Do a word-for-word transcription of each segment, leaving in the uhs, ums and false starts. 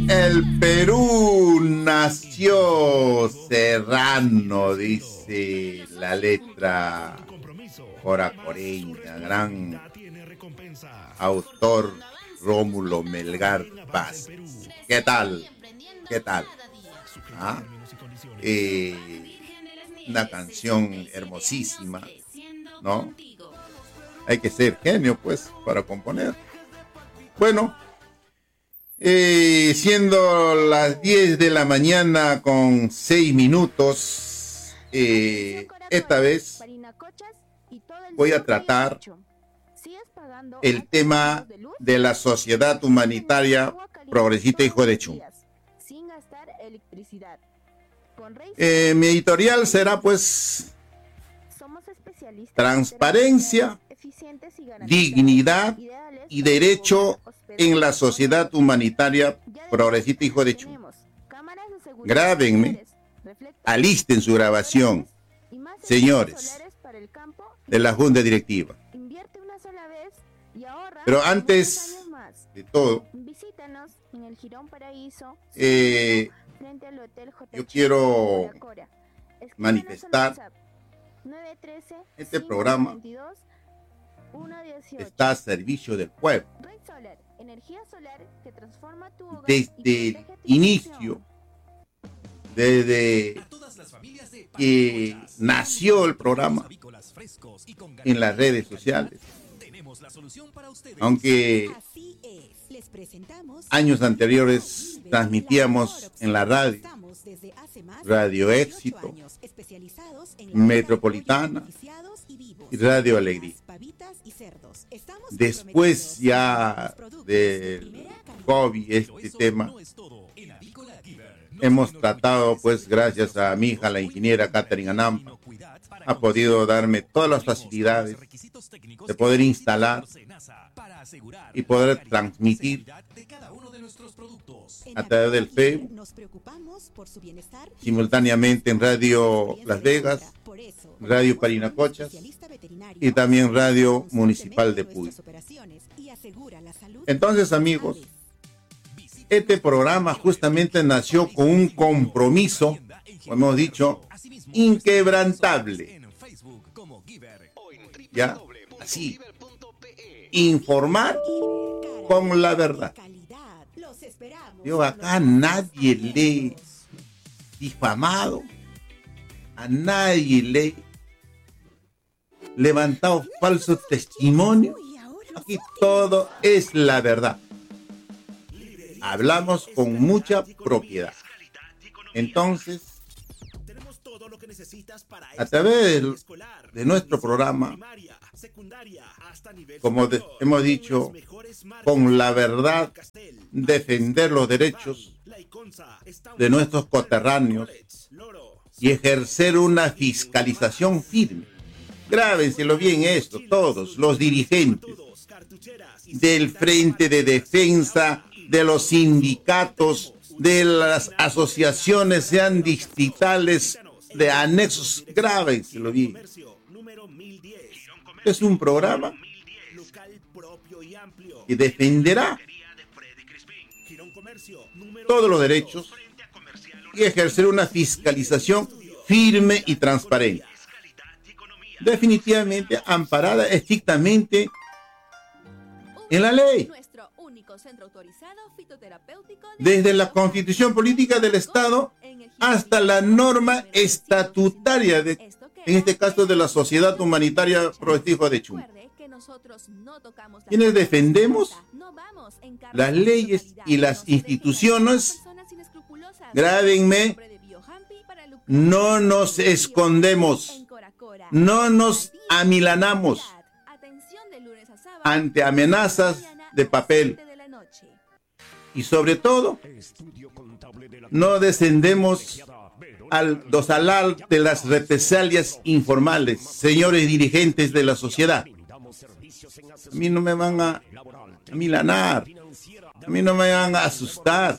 El Perú nació serrano, dice la letra coracoreña, gran autor Rómulo Melgar Paz. ¿Qué tal? ¿Qué tal? ¿Ah? Eh, una canción hermosísima, ¿no? Hay que ser genio, pues, para componer. Bueno, eh, siendo las diez de la mañana con seis minutos, eh, esta vez voy a tratar el tema de la sociedad humanitaria progresista Hijo de Chum. Eh, mi editorial será, pues, transparencia, dignidad y derecho en la sociedad humanitaria progresista Hijo de Chum. Grábenme, alisten su grabación, señores de la Junta Directiva. Pero antes de todo, eh, yo quiero manifestar este programa está a servicio del pueblo. Desde el inicio, desde que nació el programa en las redes sociales, aunque años anteriores transmitíamos en la radio, Radio Éxito, Metropolitana y Radio Alegría. Después ya del COVID, este tema, hemos tratado, pues gracias a mi hija, la ingeniera Catherine Anampa, ha podido darme todas las facilidades de poder instalar y poder transmitir a través del Facebook, simultáneamente en Radio Las Vegas, Radio Parinacochas y también Radio Municipal de Puy. Entonces, amigos, este programa justamente nació con un compromiso, como hemos dicho, inquebrantable. Ya, así, informar con la verdad. Yo acá nadie le he difamado, a nadie le he levantado falsos testimonios. Aquí todo es la verdad. Hablamos con mucha propiedad. Entonces, a través de, de nuestro programa, como de, hemos dicho, con la verdad, defender los derechos de nuestros coterráneos y ejercer una fiscalización firme. Grábenselo bien esto, todos los dirigentes del Frente de Defensa, de los sindicatos, de las asociaciones, sean distritales, de anexos, grábenselo bien. Es un programa que defenderá todos los derechos y ejercer una fiscalización firme y transparente. Definitivamente amparada estrictamente en la ley. Desde la Constitución Política del Estado hasta la norma estatutaria, de, en este caso de la Sociedad Humanitaria Progresista Hijo de Chum. Quienes defendemos las leyes y las instituciones, grábenme, no nos escondemos, no nos amilanamos ante amenazas de papel y sobre todo no descendemos al dosalar de las represalias informales, señores dirigentes de la sociedad. A mí no me van a amilanar, a mí no me van a asustar.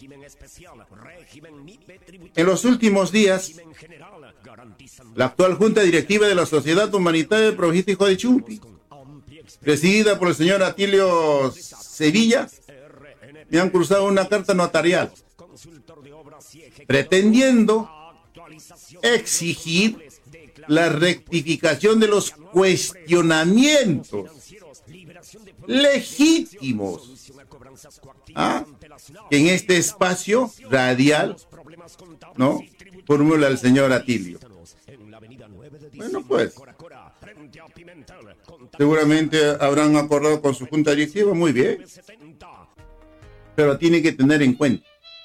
En los últimos días, la actual Junta Directiva de la Sociedad Humanitaria Progresista Hijo de Chum, presidida por el señor Atilio Sevilla, me han cruzado una carta notarial pretendiendo exigir la rectificación de los cuestionamientos legítimos, ¿ah?, que en este espacio radial, ¿no?, formula el señor Atilio. Bueno, pues, seguramente habrán acordado con su junta directiva, muy bien, pero tiene que tener en cuenta,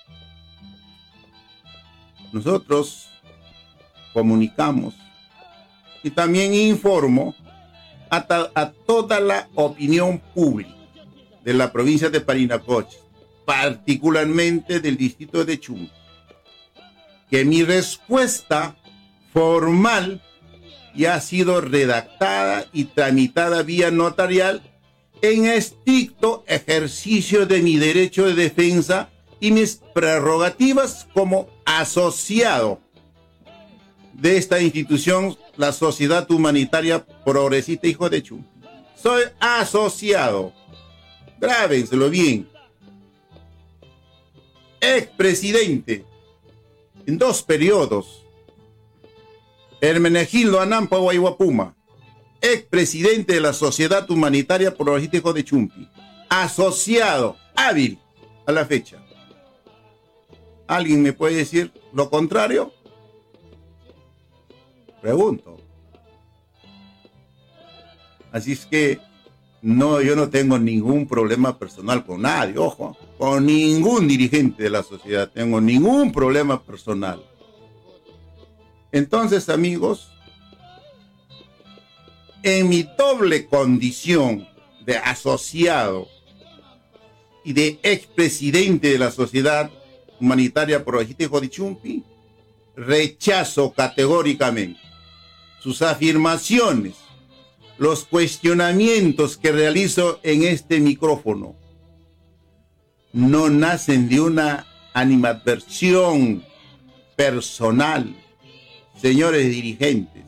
nosotros comunicamos y también informo a, ta, a toda la opinión pública de la provincia de Parinacocha, particularmente del distrito de Chumbi, que mi respuesta formal ya ha sido redactada y tramitada vía notarial en estricto ejercicio de mi derecho de defensa y mis prerrogativas como asociado de esta institución, la Sociedad Humanitaria Progresista Hijo de Chumbi. Soy asociado. Grábenselo bien. Expresidente en dos periodos. Hermenegildo Anampa Guayguapuma, expresidente de la Sociedad Humanitaria Progresista Hijo de Chumbi. Asociado, hábil a la fecha. ¿Alguien me puede decir lo contrario? Pregunto. Así es que no, yo no tengo ningún problema personal con nadie, ojo, con ningún dirigente de la sociedad, tengo ningún problema personal. Entonces, amigos, en mi doble condición de asociado y de expresidente de la Sociedad Humanitaria Progresista Hijo de Chumbi, rechazo categóricamente sus afirmaciones, los cuestionamientos que realizo en este micrófono. No nacen de una animadversión personal, señores dirigentes,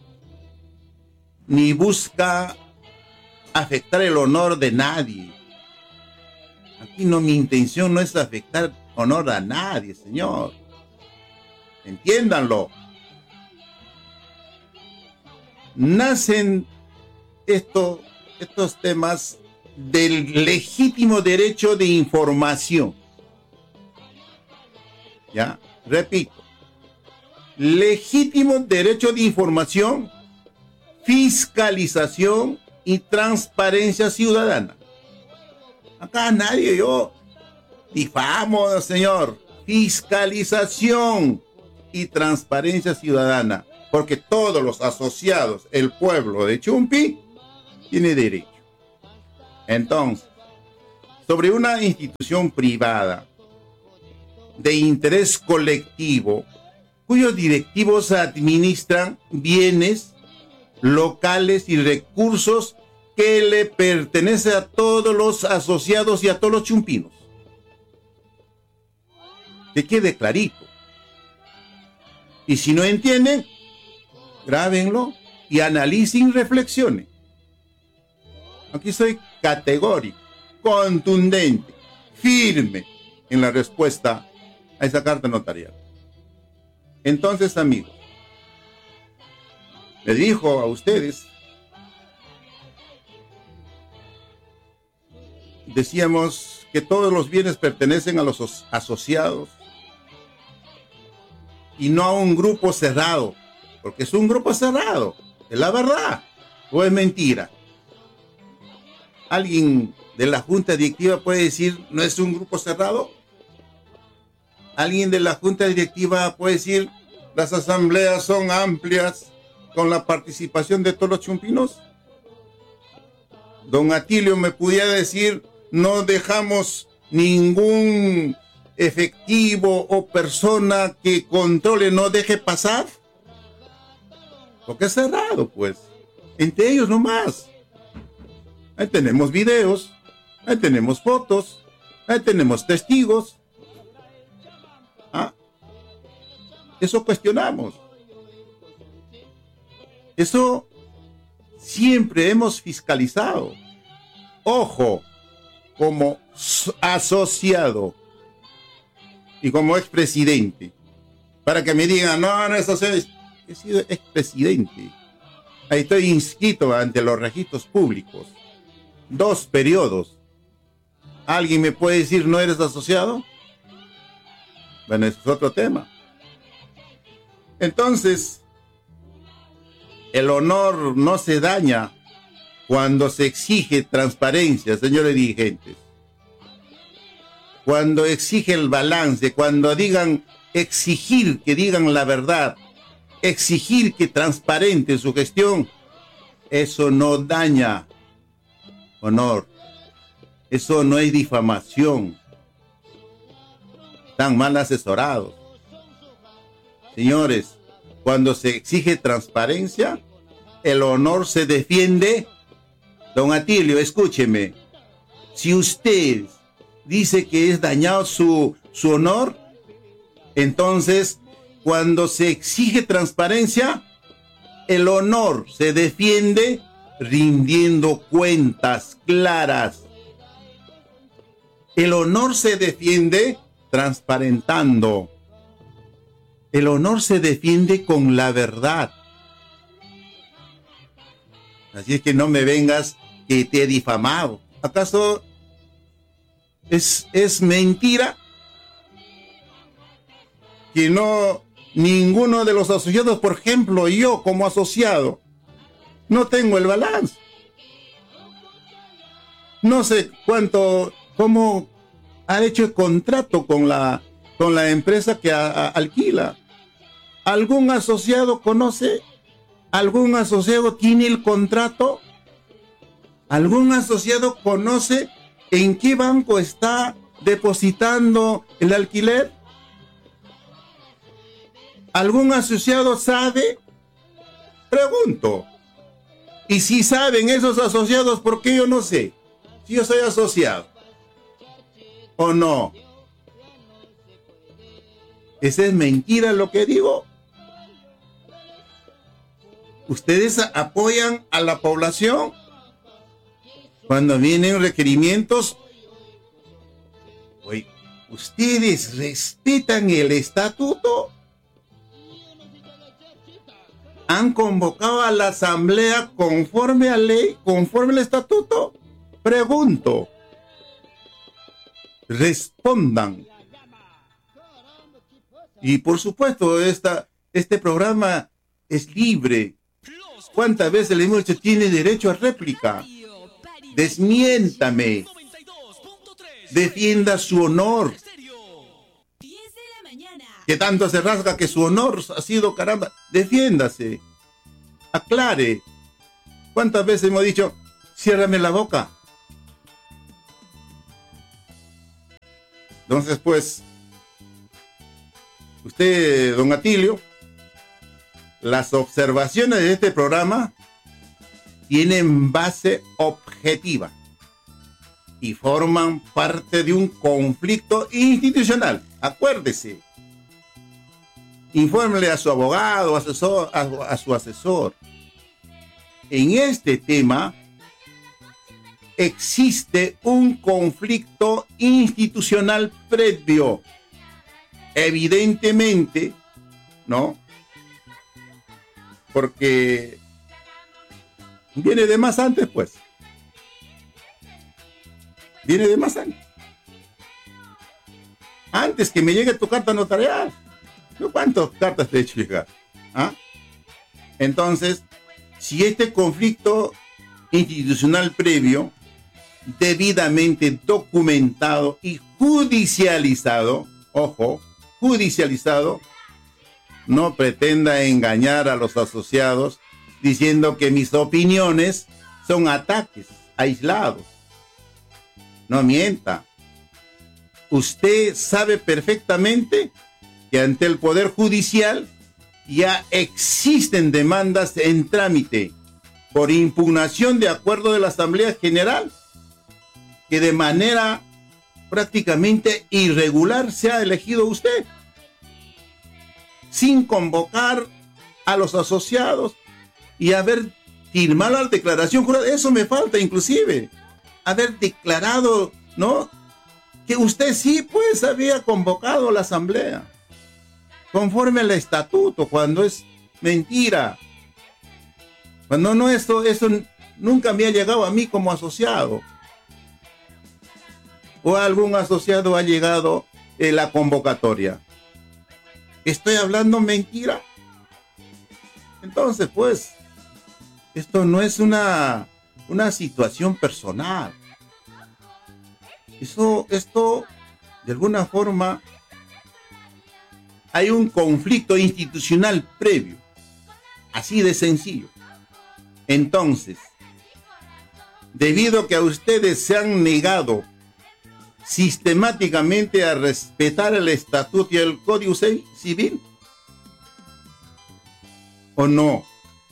ni busca afectar el honor de nadie. Aquí no, mi intención no es afectar honor a nadie, señor. Entiéndanlo. Nacen esto, estos temas del legítimo derecho de información. Ya, repito. Legítimo derecho de información, fiscalización y transparencia ciudadana. Acá nadie, yo difamo, señor. Fiscalización y transparencia ciudadana, porque todos los asociados, el pueblo de Chumbi, tiene derecho. Entonces, sobre una institución privada de interés colectivo, cuyos directivos administran bienes locales y recursos que le pertenecen a todos los asociados y a todos los chumpinos. Que quede clarito. Y si no entienden, grábenlo y analicen y reflexionen. Aquí soy categórico, contundente, firme en la respuesta a esa carta notarial. Entonces, amigos, le dijo a ustedes, decíamos que todos los bienes pertenecen a los asociados y no a un grupo cerrado, porque es un grupo cerrado, es la verdad o es mentira. ¿Alguien de la junta directiva puede decir no es un grupo cerrado? ¿Alguien de la junta directiva puede decir las asambleas son amplias con la participación de todos los chumpinos? Don Atilio me pudiera decir no dejamos ningún efectivo o persona que controle, no deje pasar, porque es cerrado, pues, entre ellos nomás. Ahí tenemos videos, ahí tenemos fotos, ahí tenemos testigos. ¿Ah? Eso cuestionamos. Eso siempre hemos fiscalizado. Ojo, como asociado y como expresidente, para que me digan, no, no es asociado, he sido expresidente. Ahí estoy inscrito ante los registros públicos. Dos periodos. ¿Alguien me puede decir no eres asociado? Bueno, eso es otro tema. Entonces, el honor no se daña cuando se exige transparencia, señores dirigentes. Cuando exige el balance, cuando digan, exigir que digan la verdad, exigir que transparente su gestión, eso no daña honor. Eso no es difamación. Están mal asesorados. Señores, cuando se exige transparencia, el honor se defiende. Don Atilio, escúcheme. Si usted dice que es dañado su, su honor, entonces, cuando se exige transparencia, el honor se defiende rindiendo cuentas claras. El honor se defiende transparentando. El honor se defiende con la verdad. Así es que no me vengas que te he difamado. ¿Acaso es, es mentira que no ninguno de los asociados, por ejemplo, yo como asociado, no tengo el balance? No sé cuánto, cómo ha hecho el contrato con la, con la empresa que a, a, alquila. ¿Algún asociado conoce? ¿Algún asociado tiene el contrato? ¿Algún asociado conoce en qué banco está depositando el alquiler? ¿Algún asociado sabe? Pregunto. Y si saben esos asociados, ¿por qué yo no sé? Si yo soy asociado. ¿O no? ¿Esa es mentira lo que digo? ¿Ustedes apoyan a la población cuando vienen requerimientos? Oye, ¿ustedes respetan el estatuto? ¿Han convocado a la asamblea conforme a ley, conforme al estatuto? Pregunto. Respondan. Y por supuesto, esta, este programa es libre. ¿Cuántas veces le hemos dicho tiene derecho a réplica? Desmiéntame. Defienda su honor. Que tanto se rasga que su honor ha sido, caramba. Defiéndase. Aclare. ¿Cuántas veces hemos dicho, ciérrame la boca? Entonces, pues, usted, don Atilio, las observaciones de este programa tienen base objetiva y forman parte de un conflicto institucional. Acuérdese. Infórmele a su abogado, asesor, a, a su asesor. En este tema existe un conflicto institucional previo. Evidentemente, ¿no? Porque viene de más antes, pues. Viene de más antes. Antes que me llegue tu carta notarial. ¿Yo cuántas cartas te he hecho llegar? ¿Ah? Entonces, si este conflicto institucional previo, debidamente documentado y judicializado, ojo, judicializado, no pretenda engañar a los asociados diciendo que mis opiniones son ataques aislados. No mienta. Usted sabe perfectamente que ante el Poder Judicial ya existen demandas en trámite por impugnación de acuerdo de la Asamblea General que de manera prácticamente irregular se ha elegido usted, sin convocar a los asociados y haber firmado la declaración jurada. Eso me falta inclusive, haber declarado, ¿no?, que usted sí pues había convocado la asamblea conforme al estatuto, cuando es mentira. Cuando no, esto, eso nunca me ha llegado a mí como asociado. O algún asociado ha llegado en la convocatoria. ¿Estoy hablando mentira? Entonces, pues, esto no es una, una situación personal. Eso, esto, de alguna forma, hay un conflicto institucional previo. Así de sencillo. Entonces, debido a que a ustedes se han negado sistemáticamente a respetar el estatuto y el código civil, ¿o no?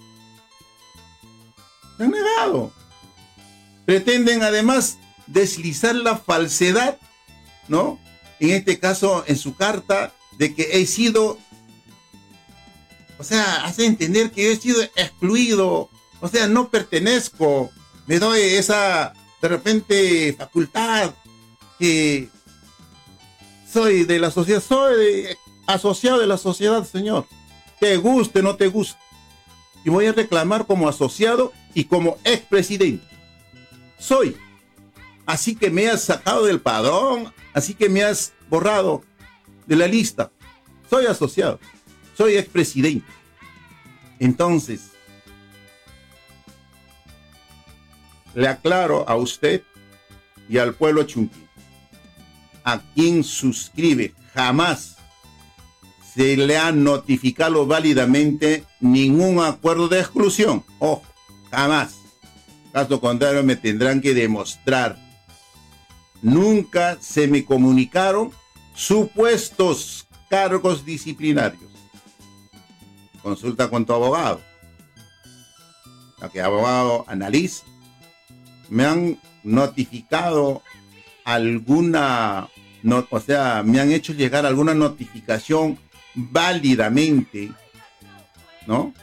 Se han negado. Pretenden además deslizar la falsedad, ¿no? En este caso, en su carta, de que he sido, o sea, hace entender que he sido excluido, o sea, no pertenezco, me doy esa, de repente, facultad, que soy de la sociedad, soy de, asociado de la sociedad, señor. Te guste, no te guste. Y voy a reclamar como asociado y como expresidente. Soy. Así que me has sacado del padrón, así que me has borrado de la lista. Soy asociado, soy expresidente. Entonces, le aclaro a usted y al pueblo chunquí, a quien suscribe jamás se le ha notificado válidamente ningún acuerdo de exclusión. Ojo, jamás. Caso contrario me tendrán que demostrar. Nunca se me comunicaron supuestos cargos disciplinarios. Consulta con tu abogado. Lo que el abogado analice. Me han notificado alguna, no, o sea, me han hecho llegar alguna notificación válidamente, ¿no?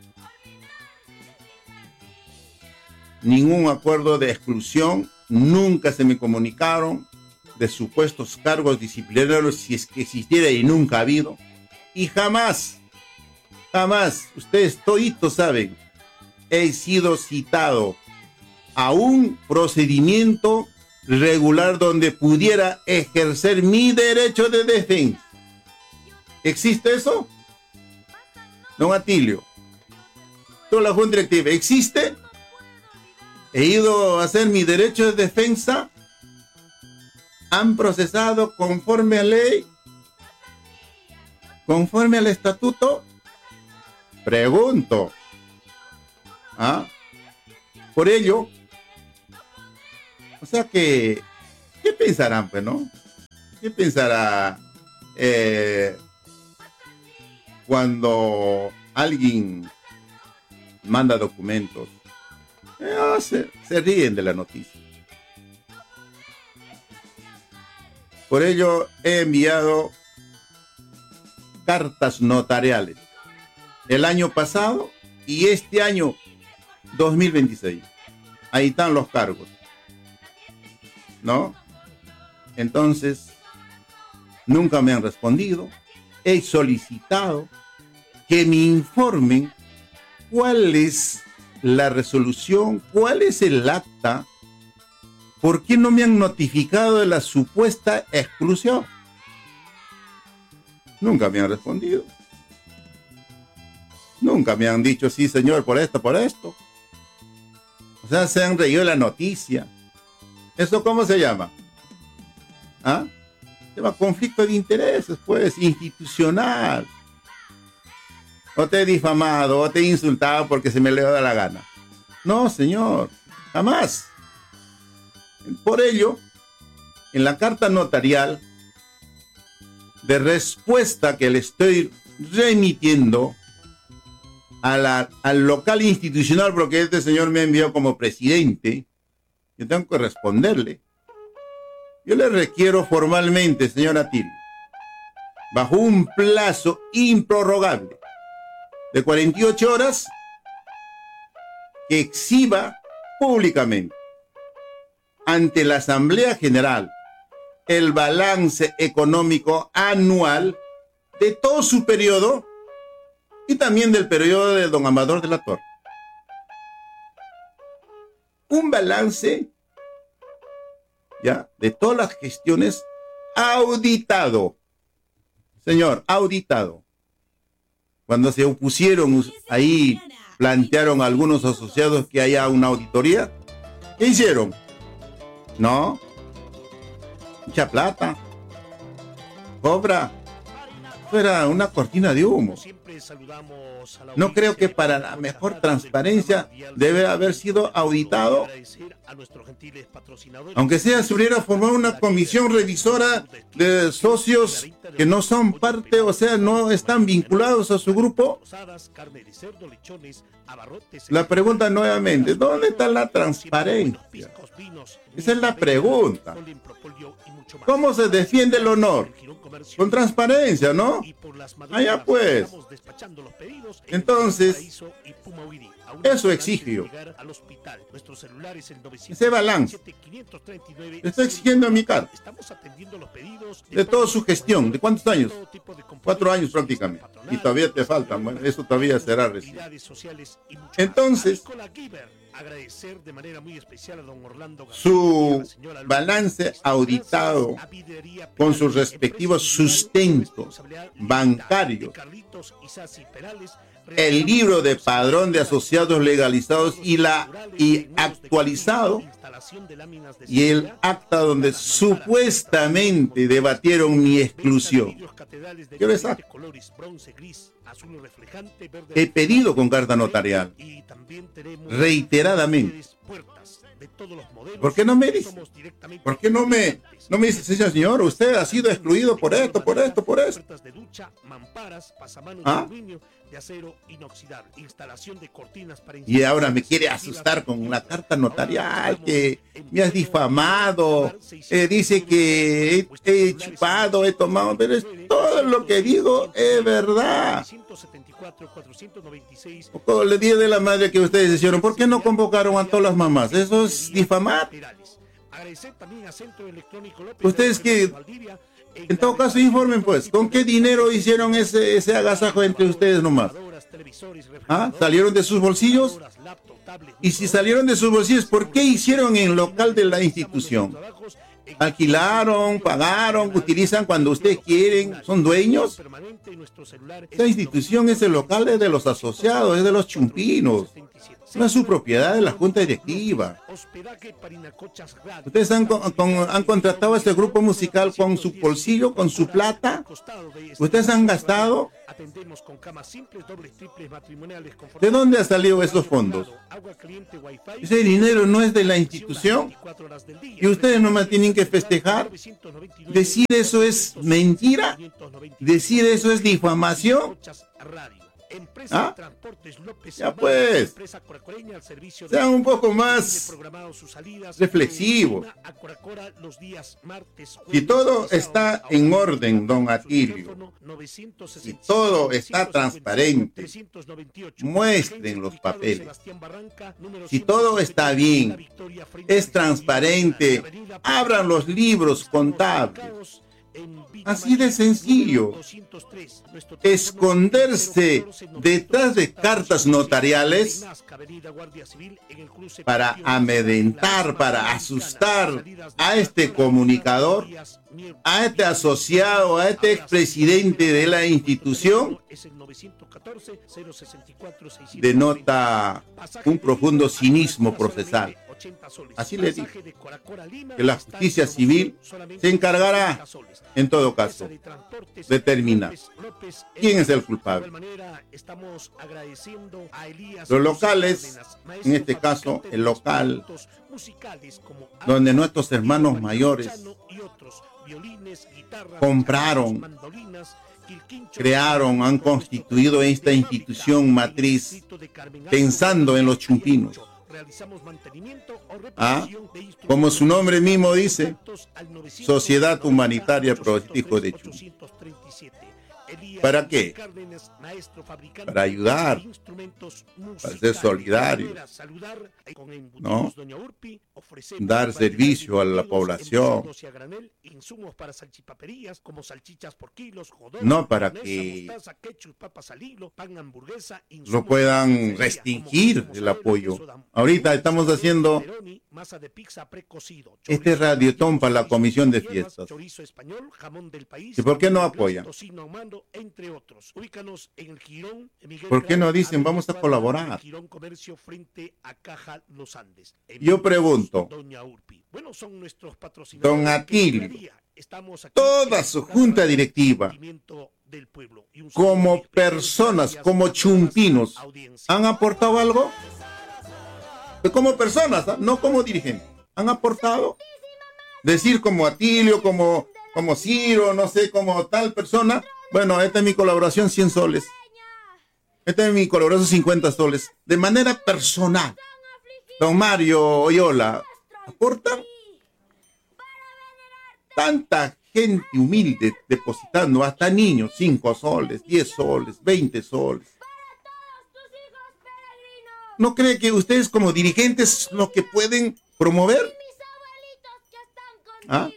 Ningún acuerdo de exclusión, nunca se me comunicaron de supuestos cargos disciplinarios, si es que existiera, y nunca ha habido. Y jamás, jamás, ustedes toditos saben, he sido citado a un procedimiento regular donde pudiera ejercer mi derecho de defensa. ¿Existe eso? Don Atilio, toda la Junta Directiva, ¿existe? He ido a hacer mi derecho de defensa. ¿Han procesado conforme a ley? ¿Conforme al estatuto? Pregunto. ¿Ah? Por ello, o sea que, ¿qué pensarán, pues, no? ¿Qué pensará eh, cuando alguien manda documentos? Eh, se, se ríen de la noticia. Por ello he enviado cartas notariales el año pasado y este año dos mil veintiséis. Ahí están los cargos, ¿no? Entonces, nunca me han respondido. He solicitado que me informen cuál es la resolución, cuál es el acta, por qué no me han notificado de la supuesta exclusión. Nunca me han respondido. Nunca me han dicho, sí, señor, por esto, por esto. O sea, se han reído de la noticia. ¿Eso cómo se llama? ¿Ah? Se llama conflicto de intereses, pues, institucional. O te he difamado, o te he insultado porque se me le da la gana. No, señor, jamás. Por ello, en la carta notarial de respuesta que le estoy remitiendo a la, al local institucional, porque este señor me envió como presidente, yo tengo que responderle. Yo le requiero formalmente, señor Atilio, bajo un plazo improrrogable de cuarenta y ocho horas, que exhiba públicamente ante la Asamblea General el balance económico anual de todo su periodo y también del periodo de don Amador de la Torre. Un balance, ¿ya?, de todas las gestiones auditado. Señor, auditado. Cuando se opusieron ahí, plantearon algunos asociados que haya una auditoría. ¿Qué hicieron? No. Mucha plata. Cobra. Eso era una cortina de humo. No creo que para la mejor transparencia debe haber sido auditado. Aunque sea, se hubiera formado una comisión revisora de socios que no son parte, o sea, no están vinculados a su grupo. La pregunta nuevamente, ¿dónde está la transparencia? Esa es la pregunta. ¿Cómo se defiende el honor? Con transparencia, ¿no? Allá pues. Entonces, eso exigió. Ese balance. Le estoy exigiendo en mi carta. De toda su gestión. ¿De cuántos años? Cuatro años prácticamente. Y todavía te faltan. Bueno, eso todavía será recién. Entonces, su balance auditado con sus respectivos sustentos bancarios, el libro de padrón de asociados legalizados y la y actualizado, y el acta donde supuestamente debatieron mi exclusión. ¿Qué ves? He pedido con carta notarial reiteradamente. ¿Por qué no me dice? ¿Por qué no me, no me dice, señor, señor, usted ha sido excluido por esto, por esto, por esto? ¿Ah? Y ahora me quiere asustar con la carta notarial, que me has difamado, eh, dice que he, he chupado, he tomado, pero es, todo lo que digo es verdad. O le dije de la madre que ustedes hicieron, ¿por qué no convocaron a todas las mamás? Eso es difamar. Ustedes que, en todo caso, informen pues, ¿con qué dinero hicieron ese, ese agasajo entre ustedes nomás? ¿Ah? ¿Salieron de sus bolsillos? Y si salieron de sus bolsillos, ¿por qué hicieron en el local de la institución? ¿Alquilaron, pagaron, utilizan cuando ustedes quieren? ¿Son dueños? Esta institución es el local de los asociados, es de los chumpinos. No es su propiedad, de la junta directiva. Ustedes han, con, han contratado a este grupo musical con su bolsillo, con su plata. Ustedes han gastado. ¿De dónde han salido esos fondos? Ese dinero no es de la institución. Y ustedes nomás tienen que festejar. Decir eso es mentira. Decir eso es difamación. ¿Ah? Ya pues, sean un poco más reflexivos. Si todo está en orden, don Atilio, si todo está transparente, muestren los papeles. Si todo está bien, es transparente, abran los libros contables. Así de sencillo. Esconderse detrás de cartas notariales para amedrentar, para asustar a este comunicador, a este asociado, a este expresidente de la institución, denota un profundo cinismo procesal. Así le dije, que la justicia civil se encargará, en todo caso, de determinar quién es el culpable. Los locales, en este caso, el local donde nuestros hermanos mayores compraron, crearon, han constituido esta institución matriz pensando en los chumpinos. ¿Ah? Como su nombre mismo dice, Sociedad Humanitaria Pro Hijo de Chumpi. ¿Para qué? Para ayudar, para ser solidario, ¿no? Dar servicio a la población, no para que lo puedan restringir el apoyo. Ahorita estamos haciendo este radiotón para la Comisión de Fiestas. ¿Y por qué no apoyan? ¿Por qué no dicen vamos a colaborar? Yo pregunto, don Atilio, toda su junta directiva, como personas, como chumpinos, ¿han aportado algo? Como personas, ¿eh? No como dirigentes. ¿Han aportado? Decir como Atilio, como, como Ciro, no sé, como tal persona. Bueno, esta es mi colaboración, cien soles. Esta es mi colaboración, cincuenta soles. De manera personal. Don Mario Oyola, ¿aportan? Tanta gente humilde depositando, hasta niños, cinco soles, diez soles, veinte soles. ¿No cree que ustedes como dirigentes lo que pueden promover? ¿Ah?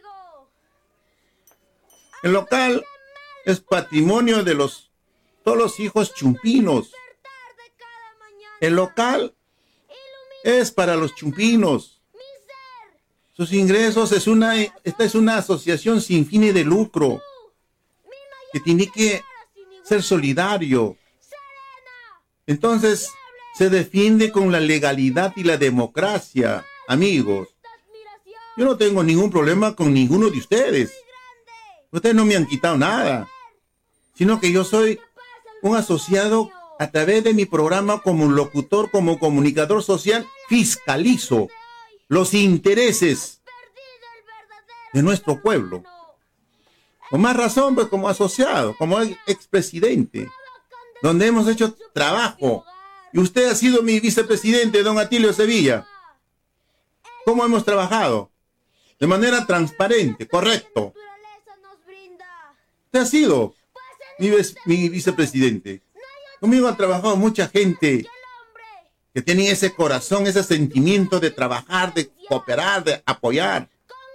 El local es patrimonio de los todos los hijos chumpinos. El local es para los chumpinos. Sus ingresos es una, esta es una asociación sin fines de lucro que tiene que ser solidario. Entonces se defiende con la legalidad y la democracia, amigos. Yo no tengo ningún problema con ninguno de ustedes. Ustedes no me han quitado nada, sino que yo soy un asociado a través de mi programa como locutor, como comunicador social, fiscalizo los intereses de nuestro pueblo. Con más razón, pues como asociado, como expresidente, donde hemos hecho trabajo. Y usted ha sido mi vicepresidente, don Atilio Sevilla. ¿Cómo hemos trabajado? De manera transparente, correcto. Usted ha sido mi, mi vicepresidente. Conmigo ha trabajado mucha gente que tiene ese corazón, ese sentimiento de trabajar, de cooperar, de apoyar.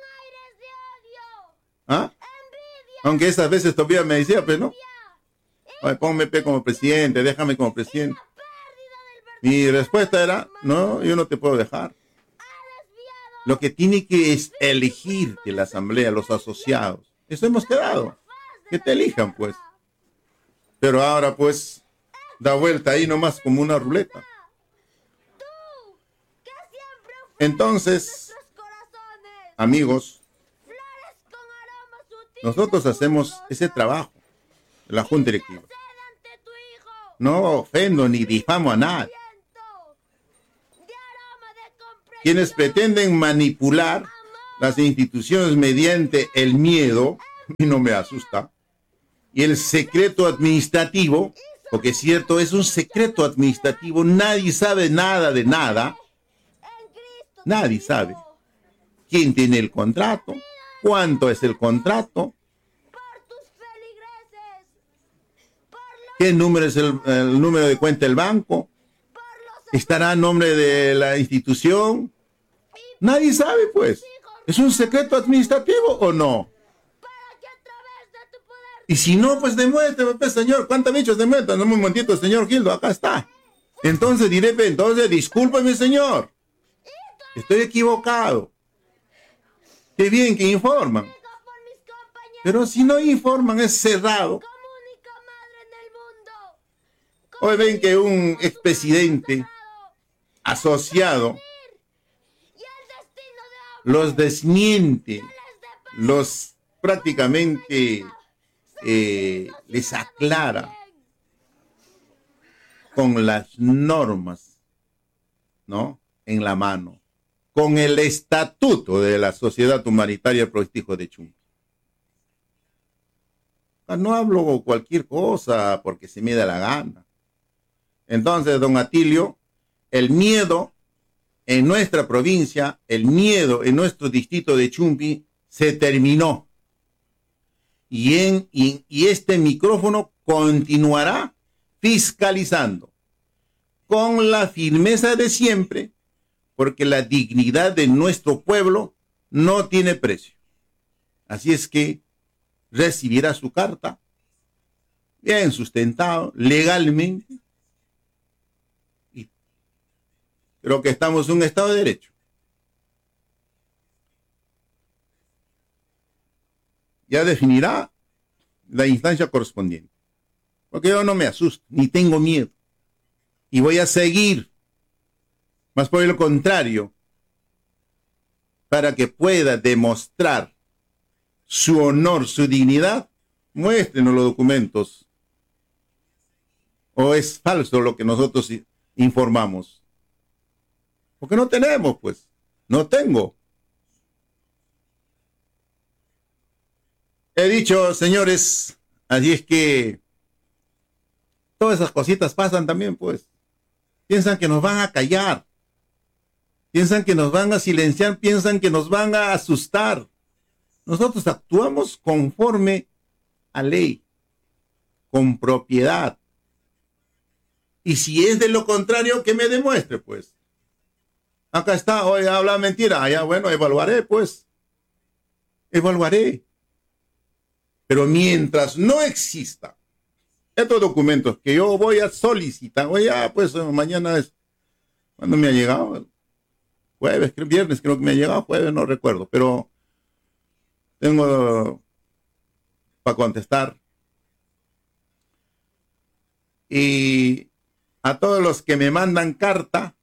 ¿Ah? Aunque esas veces todavía me decía, pues no. Oye, ponme como presidente, déjame como presidente. Mi respuesta era, no, yo no te puedo dejar. Lo que tiene que es elegirte la asamblea, los asociados. Eso hemos quedado. Que te elijan, pues. Pero ahora, pues, da vuelta ahí nomás como una ruleta. Entonces, amigos, nosotros hacemos ese trabajo de la Junta Directiva. No ofendo ni difamo a nadie. Quienes pretenden manipular las instituciones mediante el miedo, y no me asusta, y el secreto administrativo, porque es cierto, es un secreto administrativo, nadie sabe nada de nada, nadie sabe quién tiene el contrato, cuánto es el contrato, qué número es el, el número de cuenta del banco, estará a nombre de la institución. Nadie sabe, pues. ¿Es un secreto administrativo o no? Y si no, pues demuéstrame, pues, señor. ¿Cuántas bichos demuestran? No, un momentito, señor Gildo, acá está. Entonces diré, pues, entonces, discúlpeme, señor. Estoy equivocado. Qué bien que informan. Pero si no informan, es cerrado. Hoy ven que un expresidente asociado los desmiente, los prácticamente eh, les aclara con las normas, ¿no? En la mano, con el estatuto de la Sociedad Humanitaria Pro Hijo de Chumpi. No hablo cualquier cosa porque se me da la gana. Entonces, don Atilio, el miedo en nuestra provincia, el miedo en nuestro distrito de Chumpi se terminó. y, en, y, y este micrófono continuará fiscalizando con la firmeza de siempre, porque la dignidad de nuestro pueblo no tiene precio. Así es que recibirá su carta, bien sustentado, legalmente, y creo que estamos en un Estado de Derecho. Ya definirá la instancia correspondiente, porque yo no me asusto, ni tengo miedo, y voy a seguir, más por el contrario, para que pueda demostrar su honor, su dignidad. Muéstrenos los documentos, o es falso lo que nosotros informamos, porque no tenemos, pues, no tengo. He dicho, señores, así es que todas esas cositas pasan también, pues. Piensan que nos van a callar, piensan que nos van a silenciar, piensan que nos van a asustar. Nosotros actuamos conforme a ley, con propiedad. Y si es de lo contrario, que me demuestre, pues. Acá está, hoy habla mentira, allá, bueno, evaluaré, pues. Evaluaré. Pero mientras no exista estos documentos que yo voy a solicitar, oye, ya, pues mañana es, ¿cuándo me ha llegado? Jueves, creo, viernes creo que me ha llegado, jueves, no recuerdo, pero tengo para contestar. Y a todos los que me mandan carta,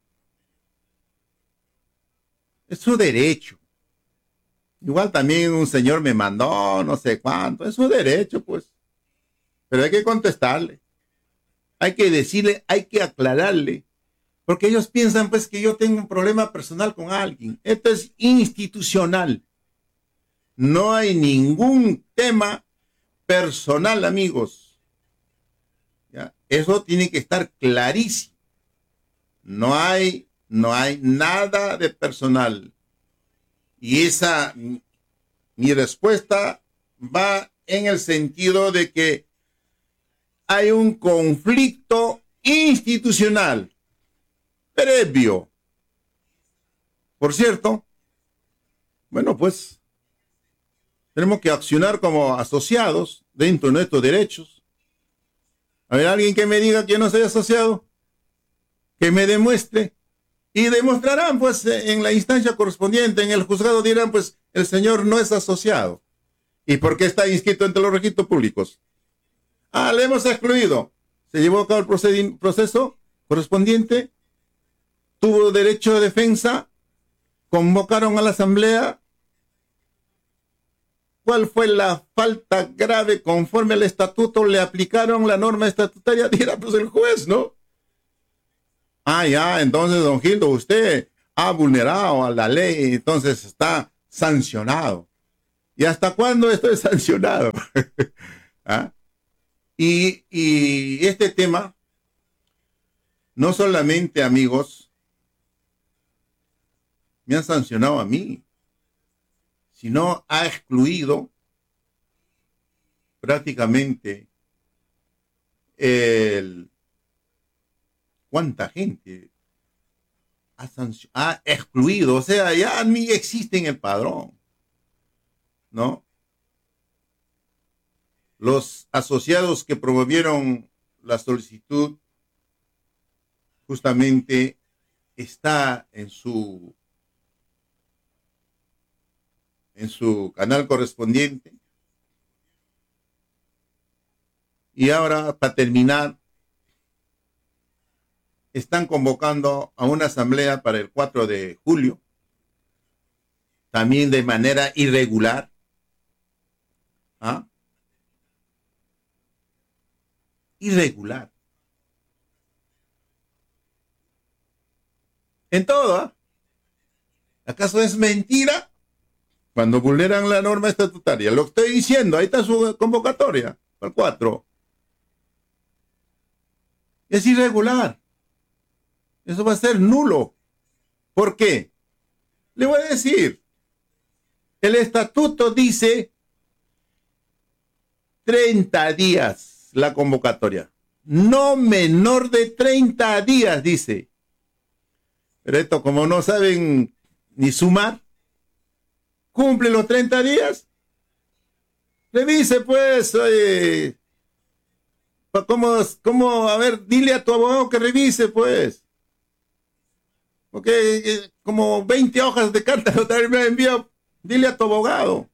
es su derecho. Igual también un señor me mandó no sé cuánto, es su derecho, pues. Pero hay que contestarle, hay que decirle, hay que aclararle, porque ellos piensan pues que yo tengo un problema personal con alguien. Esto es institucional. No hay ningún tema personal, amigos. ¿Ya? Eso tiene que estar clarísimo. No hay, no hay nada de personal. Y esa, mi respuesta va en el sentido de que hay un conflicto institucional previo. Por cierto, bueno, pues tenemos que accionar como asociados dentro de nuestros derechos. A ver, alguien que me diga que no soy asociado, que me demuestre. Y demostrarán, pues, en la instancia correspondiente, en el juzgado dirán, pues, el señor no es asociado. ¿Y por qué está inscrito entre los registros públicos? Ah, le hemos excluido. Se llevó a cabo el proceso correspondiente, tuvo derecho de defensa, convocaron a la asamblea. ¿Cuál fue la falta grave conforme al estatuto? ¿Le aplicaron la norma estatutaria? Dirá, pues, el juez, ¿no? Ah, ya, entonces, don Gildo, usted ha vulnerado a la ley, entonces está sancionado. ¿Y hasta cuándo estoy sancionado? ¿Ah? y, y este tema, no solamente, amigos, me han sancionado a mí, sino ha excluido prácticamente el... ¿Cuánta gente ha, ha excluido? O sea, ya ni existe en el padrón, ¿no? Los asociados que promovieron la solicitud justamente está en su en su canal correspondiente. Y ahora, para terminar, están convocando a una asamblea para el cuatro de julio, también de manera irregular. ¿Ah? Irregular. En todo, ¿ah? ¿Acaso es mentira? Cuando vulneran la norma estatutaria. Lo estoy diciendo, ahí está su convocatoria, para el cuatro. Es irregular. Eso va a ser nulo. ¿Por qué? Le voy a decir. El estatuto dice treinta días la convocatoria. No menor de treinta días, dice. Pero esto, como no saben ni sumar, cumple los treinta días. Revise, pues, oye, ¿cómo, cómo, a ver, dile a tu abogado que revise, pues. Porque eh, como veinte hojas de carta otra vez me enviado, dile a tu abogado.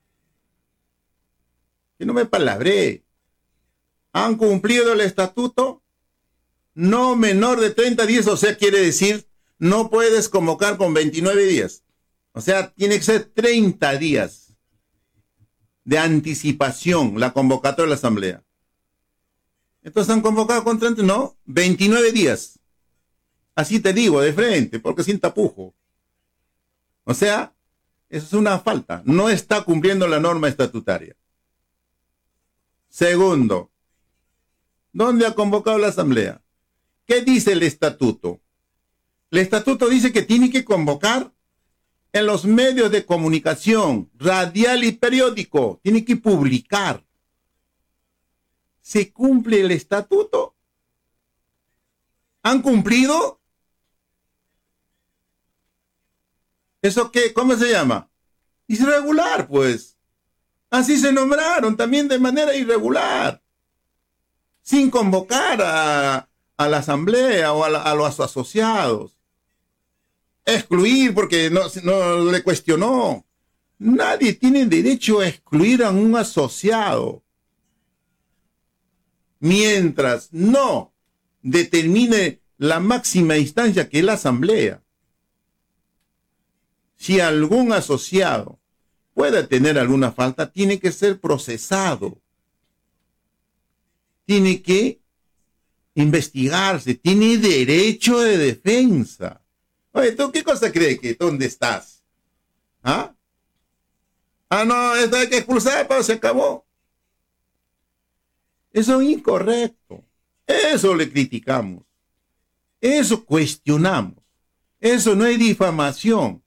Que no me palabré. ¿Han cumplido el estatuto? No menor de treinta días, o sea, quiere decir, no puedes convocar con veintinueve días. O sea, tiene que ser treinta días de anticipación la convocatoria de la asamblea. Entonces han convocado con treinta, no, veintinueve días. Así te digo, de frente, porque sin tapujo. O sea, eso es una falta. No está cumpliendo la norma estatutaria. Segundo, ¿dónde ha convocado la asamblea? ¿Qué dice el estatuto? El estatuto dice que tiene que convocar en los medios de comunicación, radial y periódico. Tiene que publicar. ¿Se cumple el estatuto? ¿Han cumplido? ¿Eso qué? ¿Cómo se llama? Irregular, pues. Así se nombraron, también de manera irregular. Sin convocar a, a la asamblea o a, la, a los asociados. Excluir porque no, no le cuestionó. Nadie tiene derecho a excluir a un asociado mientras no determine la máxima instancia que es la asamblea. Si algún asociado puede tener alguna falta, tiene que ser procesado. Tiene que investigarse, tiene derecho de defensa. Oye, ¿tú qué cosa crees que dónde estás? ¿Ah? Ah, no, esto hay que expulsar, pero se acabó. Eso es incorrecto. Eso le criticamos. Eso cuestionamos. Eso no es difamación.